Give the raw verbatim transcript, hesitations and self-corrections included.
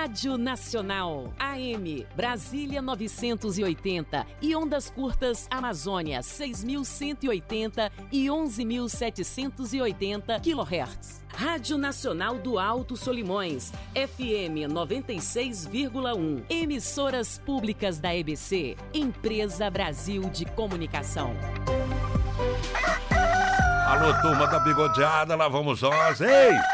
Rádio Nacional, A M, Brasília novecentos e oitenta e ondas curtas Amazônia seis mil cento e oitenta e onze mil setecentos e oitenta quilohertz. Rádio Nacional do Alto Solimões, F M noventa e seis vírgula um. Emissoras públicas da E B C, Empresa Brasil de Comunicação. Alô, turma da bigodeada, lá vamos nós. Ei!